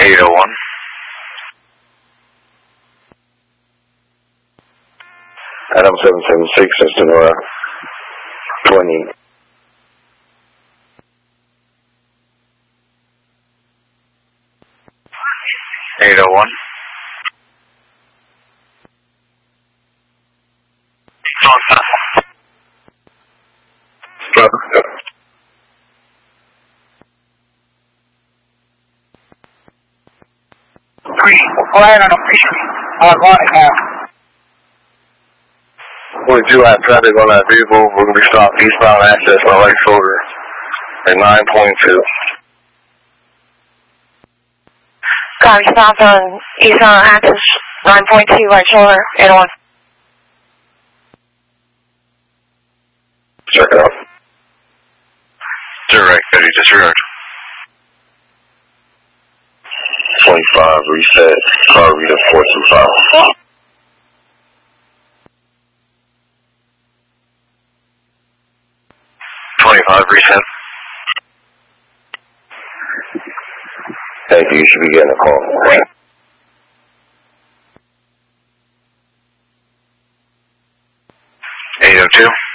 801. Adam 776, Sonora 20. Flying on a fishery. Now. 22 lap traffic on that vehicle. We're going to be stopped eastbound access on right shoulder at 9.2. Copy, stopped on eastbound access 9.2 right shoulder, 801. Check it out. Direct 30, disregard. 25, reset, car reader 425. Reset. Thank you, you should be getting a call. 802.